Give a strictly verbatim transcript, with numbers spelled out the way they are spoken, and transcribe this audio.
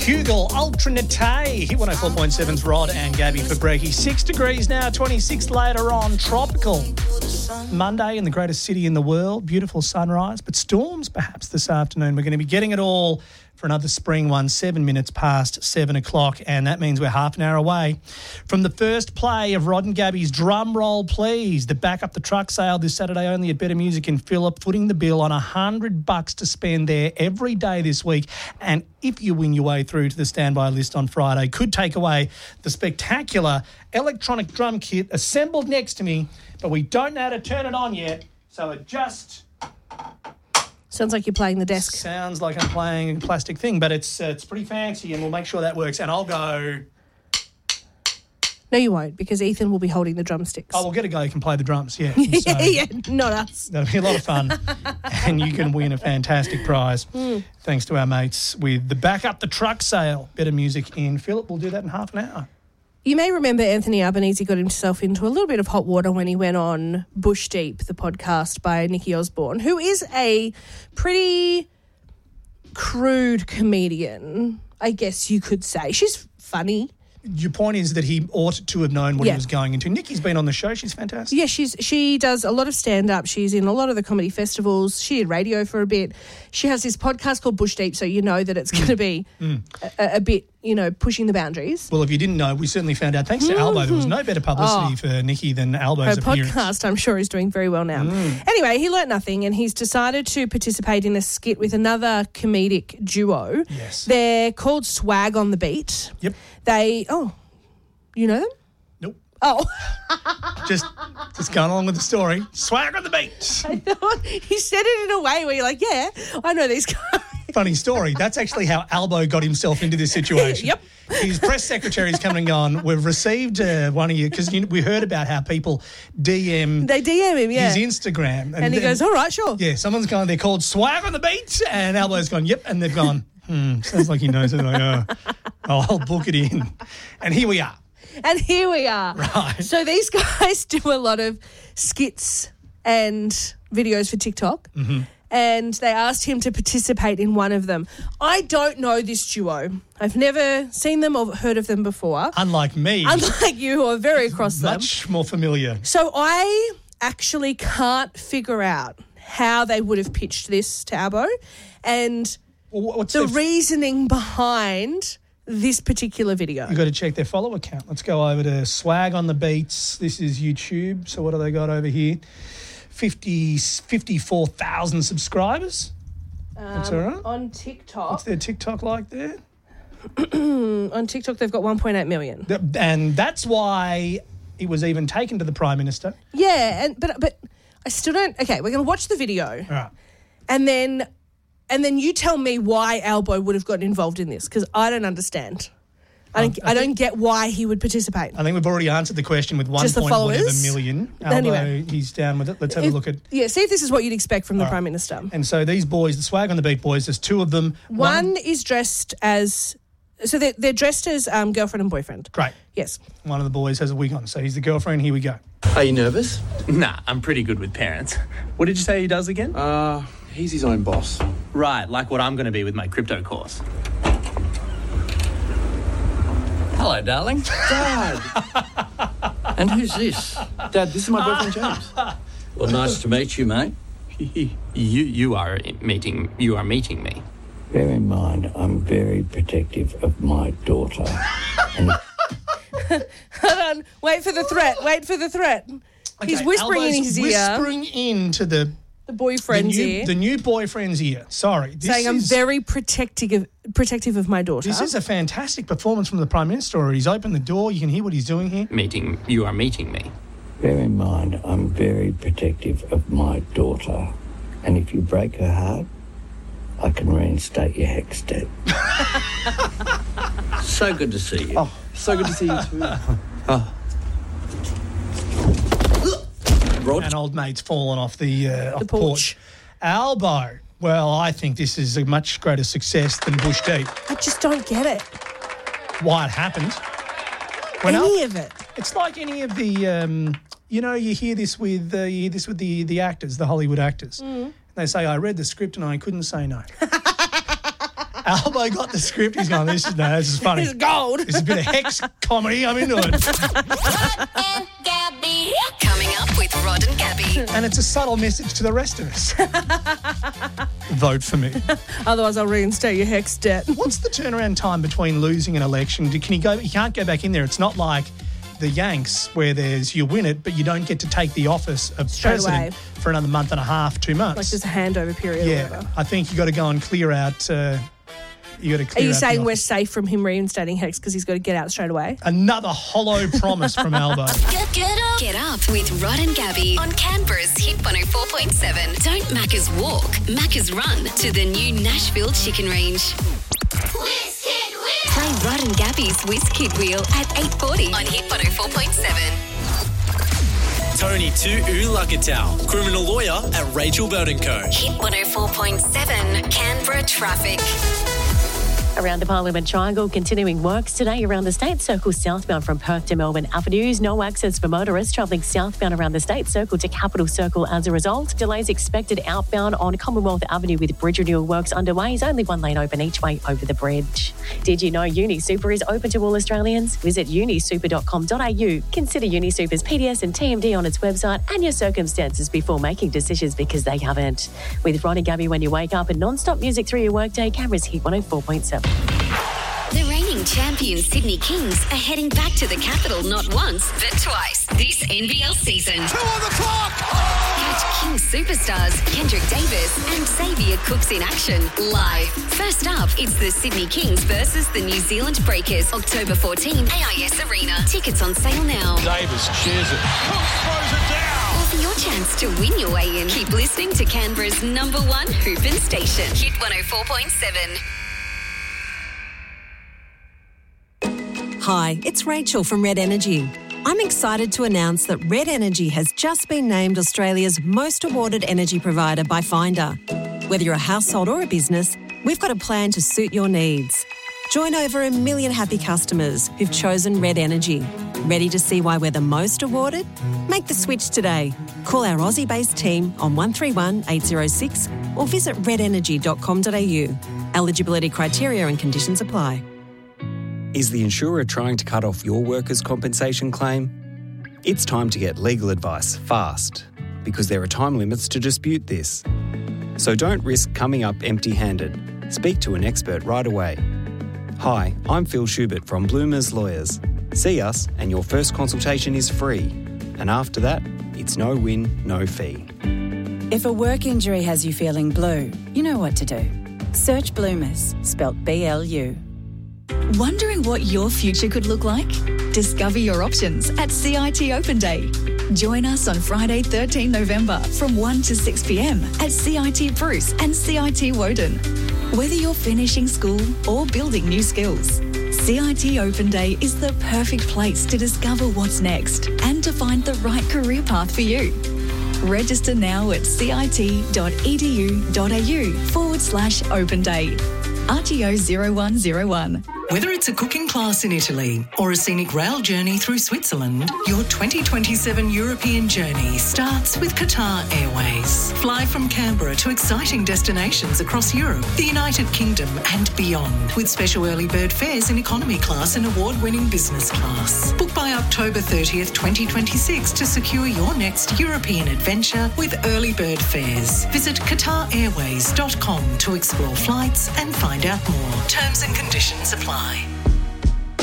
Hugel, Ultra Nate, hit one oh four point seven's Rod and Gabby for Breaky. Six degrees now, twenty-six later on, tropical. Monday in the greatest city in the world, beautiful sunrise, but storms perhaps this afternoon. We're going to be getting it all for another spring one, seven minutes past seven o'clock, and that means we're half an hour away from the first play of Rod and Gabby's Drum Roll Please, the Back Up the Truck sale this Saturday only at Better Music in Phillip, footing the bill on a hundred bucks to spend there every day this week. And if you win your way through to the standby list on Friday, could take away the spectacular electronic drum kit assembled next to me, but we don't know how to turn it on yet, so it just... Sounds like you're playing the desk. Sounds like I'm playing a plastic thing, but it's uh, it's pretty fancy, and we'll make sure that works. And I'll go... No, you won't, because Ethan will be holding the drumsticks. Oh, we'll get a guy who can play the drums, yeah. yeah, So yeah, not us. that'll be a lot of fun, and you can win a fantastic prize mm. thanks to our mates with the Back Up the Truck sale. Better Music in Phillip. We'll do that in half an hour. You may remember Anthony Albanese got himself into a little bit of hot water when he went on Bush Deep, the podcast by Nikki Osborne, who is a pretty crude comedian, I guess you could say. She's funny. Your point is that he ought to have known what yeah. he was going into. Nikki's been on the show. She's fantastic. Yeah, she's she does a lot of stand-up. She's in a lot of the comedy festivals. She did radio for a bit. She has this podcast called Bush Deep, so you know that it's going to be mm. a, a bit, you know, pushing the boundaries. Well, if you didn't know, we certainly found out. Thanks to mm-hmm. Albo, there was no better publicity oh. for Nikki than Albo's Her appearance. podcast, I'm sure, is doing very well now. Mm. Anyway, he learnt nothing, and he's decided to participate in a skit with another comedic duo. Yes. They're called Swag on the Beat. Yep. They, oh... You know them? Nope. Oh. just just going along with the story. Swag on the beat. I thought he said it in a way where you're like, yeah, I know these guys. Funny story. That's actually how Albo got himself into this situation. Yep. His press secretary's come and gone, we've received uh, one of you, because you know, we heard about how people D M They D M him, yeah. his Instagram. And, and he then, goes, all right, sure. Yeah, someone's gone, they're called Swag on the Beat, and Albo's gone, yep, and they've gone, hmm, sounds like he knows it. Like, oh, I'll book it in. And here we are. And here we are. Right. So these guys do a lot of skits and videos for TikTok. Mm-hmm. And they asked him to participate in one of them. I don't know this duo. I've never seen them or heard of them before. Unlike me. Unlike you, who are very across them. Much more familiar. So I actually can't figure out how they would have pitched this to Albo and well, what's the f- reasoning behind this particular video. You've got to check their follower count. Let's go over to Swag on the Beats. This is YouTube. So what do they got over here? fifty, fifty-four thousand subscribers. Um, That's all right. On TikTok. What's their TikTok like there? On TikTok, they've got one point eight million. And that's why it was even taken to the Prime Minister. Yeah, and but but I still don't... Okay, we're going to watch the video. All right. And then... And then you tell me why Albo would have gotten involved in this, because I don't understand. I don't, um, I, I don't get why he would participate. I think we've already answered the question with one Just point whatever million. Albo, anyway, he's down with it. Let's have if, a look at... Yeah, see if this is what you'd expect from the All Prime right. Minister. And so these boys, the Swag on the Beat boys, there's two of them. One, one is dressed as... So they're, they're dressed as um, girlfriend and boyfriend. Great. Yes. One of the boys has a wig on, so he's the girlfriend. Here we go. Are you nervous? Nah, I'm pretty good with parents. What did you say he does again? Uh, he's his own boss. Right, like what I'm going to be with my crypto course. Hello, darling. Dad! And who's this? Dad, this is my boyfriend, James. Well, nice to meet you, mate. you you are meeting you are meeting me. Bear in mind, I'm very protective of my daughter. And Hold on. Wait for the threat. Wait for the threat. Okay, He's whispering Albo's in his ear. Whispering into the... The boyfriend's the new, ear. The new boyfriend's ear. Sorry. This saying, I'm is, very protective of, protective of my daughter. This is a fantastic performance from the Prime Minister. He's opened the door. You can hear what he's doing here. Meeting, you are meeting me. bear in mind, I'm very protective of my daughter. And if you break her heart, I can reinstate your HECS debt. So good to see you. Oh, so good to see you too. Oh. Rod. An old mate's fallen off the, uh, off the porch. porch. Albo. Well, I think this is a much greater success than Bush Deep. I just don't get it. Why it happened. When any Al- of it. It's like any of the, um, you know, you hear this with uh, you hear this with the, the actors, the Hollywood actors. Mm. And they say, I read the script and I couldn't say no. Albo got the script. He's going, this is, no, this is funny. It's gold. This is a bit of hex comedy. I'm into it. Rod and Gabby. Coming up with Rod and Gabby. And it's a subtle message to the rest of us. Vote for me. Otherwise, I'll reinstate your HECS debt. What's the turnaround time between losing an election? Can you go? You can't go back in there. It's not like the Yanks where there's you win it, but you don't get to take the office of Straight president away. for another month and a half, two months. Like there's a handover period or yeah, whatever. I think you got to go and clear out. Uh, you got to Are clear you out the saying we're office. safe from him reinstating HECS because he's got to get out straight away? Another hollow promise from Albo. Get, get up. Get up with Rod and Gabby on Canberra's Hit one oh four point seven. Don't Macca's walk, Macca's run to the new Nashville Chicken Range. Whiz Kid Wheel. Play Rod and Gabby's Whiz Kid Wheel at eight forty on Hit one oh four point seven. Tony Tu'u Lukatau, criminal lawyer at Rachel Burton Co. Hit one oh four point seven Canberra traffic. Around the Parliament Triangle, continuing works today around the State Circle southbound from Perth to Melbourne Avenues. No access for motorists travelling southbound around the State Circle to Capital Circle as a result. Delays expected outbound on Commonwealth Avenue with bridge renewal works underway. Is only one lane open each way over the bridge. Did you know UniSuper is open to all Australians? Visit uni super dot com dot a u. Consider UniSuper's P D S and T M D on its website and your circumstances before making decisions because they haven't. With Ron and Gabby when you wake up and non-stop music through your workday, Cameras Hit one oh four point seven. The reigning champion Sydney Kings are heading back to the capital not once, but twice this N B L season. Two on the clock! Catch Kings superstars Kendrick Davis and Xavier Cooks in action live. First up, it's the Sydney Kings versus the New Zealand Breakers, October fourteenth, A I S Arena. Tickets on sale now. Davis shares it. Cooks throws it down. Or for your chance to win your way in, keep listening to Canberra's number one hoopin' station, Hit one oh four point seven. Hi, it's Rachel from Red Energy. I'm excited to announce that Red Energy has just been named Australia's most awarded energy provider by Finder. Whether you're a household or a business, we've got a plan to suit your needs. Join over a million happy customers who've chosen Red Energy. Ready to see why we're the most awarded? Make the switch today. Call our Aussie-based team on one three one, eight oh six or visit red energy dot com dot a u. Eligibility criteria and conditions apply. Is the insurer trying to cut off your workers' compensation claim? It's time to get legal advice fast, because there are time limits to dispute this. So don't risk coming up empty-handed. Speak to an expert right away. Hi, I'm Phil Schubert from Bloomers Lawyers. See us and your first consultation is free. And after that, it's no win, no fee. If a work injury has you feeling blue, you know what to do. Search Bloomers, spelt B L U. Wondering what your future could look like? Discover your options at C I T Open Day. Join us on Friday, the thirteenth of November from one to six p.m. at C I T Bruce and C I T Woden. Whether you're finishing school or building new skills, C I T Open Day is the perfect place to discover what's next and to find the right career path for you. Register now at cit.edu.au forward slash open day. R T O zero one zero one. Whether it's a cooking class in Italy or a scenic rail journey through Switzerland, your twenty twenty-seven European journey starts with Qatar Airways. Fly from Canberra to exciting destinations across Europe, the United Kingdom and beyond, with special early bird fares in economy class and award-winning business class. Book by October thirtieth, twenty twenty-six to secure your next European adventure with early bird fares. Visit qatar airways dot com to explore flights and find out more. Terms and conditions apply.